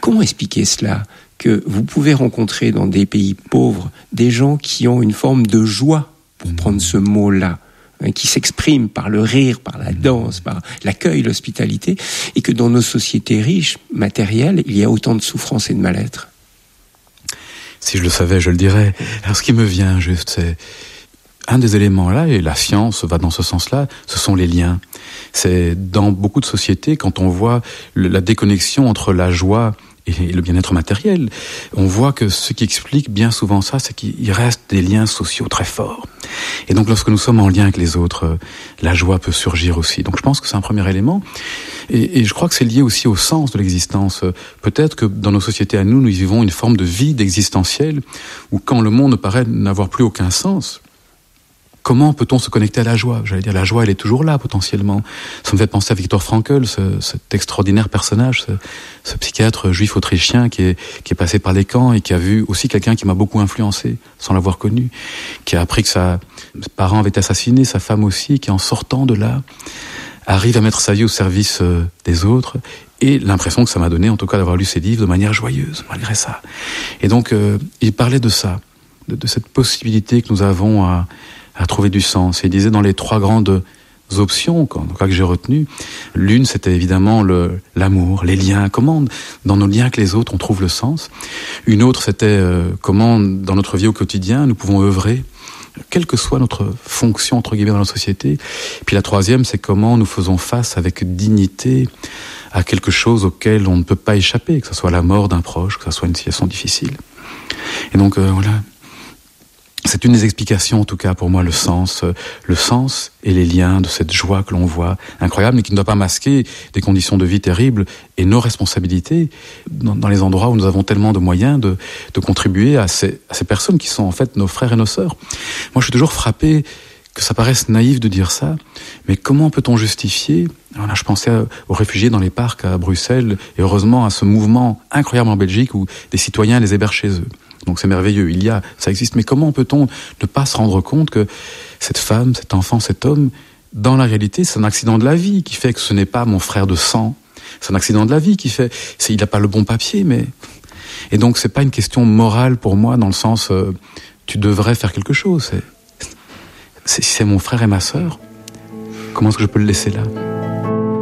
Comment expliquer cela ? Que vous pouvez rencontrer dans des pays pauvres des gens qui ont une forme de joie, pour prendre ce mot-là, qui s'expriment par le rire, par la danse, par l'accueil, l'hospitalité, et que dans nos sociétés riches, matérielles, il y a autant de souffrance et de mal-être. Si je le savais, je le dirais. Alors, ce qui me vient juste, c'est un des éléments là, et la science va dans ce sens-là, ce sont les liens. C'est dans beaucoup de sociétés, quand on voit la déconnexion entre la joie et le bien-être matériel, on voit que ce qui explique bien souvent ça, c'est qu'il reste des liens sociaux très forts. Et donc, lorsque nous sommes en lien avec les autres, la joie peut surgir aussi. Donc, je pense que c'est un premier élément. Et je crois que c'est lié aussi au sens de l'existence. Peut-être que dans nos sociétés à nous, nous vivons une forme de vide existentiel, où quand le monde paraît n'avoir plus aucun sens, comment peut-on se connecter à la joie ? J'allais dire, la joie, elle est toujours là, potentiellement. Ça me fait penser à Viktor Frankl, cet extraordinaire personnage, ce psychiatre juif autrichien qui est passé par les camps et qui a vu aussi quelqu'un qui m'a beaucoup influencé, sans l'avoir connu, qui a appris que ses parents avaient été assassinés, sa femme aussi, qui en sortant de là, arrive à mettre sa vie au service des autres, et l'impression que ça m'a donné, en tout cas, d'avoir lu ses livres de manière joyeuse, malgré ça. Et donc, il parlait de ça, de cette possibilité que nous avons à trouver du sens. Et il disait dans les 3 grandes options, en tout cas que j'ai retenues, l'une c'était évidemment l'amour, les liens, comment dans nos liens avec les autres on trouve le sens. Une autre c'était comment dans notre vie au quotidien nous pouvons œuvrer, quelle que soit notre fonction entre guillemets dans la société. Et puis la 3e c'est comment nous faisons face avec dignité à quelque chose auquel on ne peut pas échapper, que ce soit la mort d'un proche, que ce soit une situation difficile. Et donc voilà. C'est une des explications, en tout cas, pour moi, le sens et les liens de cette joie que l'on voit, incroyable, mais qui ne doit pas masquer des conditions de vie terribles et nos responsabilités dans les endroits où nous avons tellement de moyens de contribuer à ces personnes qui sont en fait nos frères et nos sœurs. Moi, je suis toujours frappé que ça paraisse naïf de dire ça, mais comment peut-on justifier ? Alors là, je pensais aux réfugiés dans les parcs à Bruxelles, et heureusement à ce mouvement incroyable en Belgique où des citoyens les hébergent chez eux. Donc c'est merveilleux, ça existe. Mais comment peut-on ne pas se rendre compte que cette femme, cet enfant, cet homme, dans la réalité, c'est un accident de la vie qui fait que ce n'est pas mon frère de sang. C'est un accident de la vie qui fait... il n'a pas le bon papier, mais... Et donc c'est pas une question morale pour moi, dans le sens tu devrais faire quelque chose. Si c'est mon frère et ma sœur, comment est-ce que je peux le laisser là ?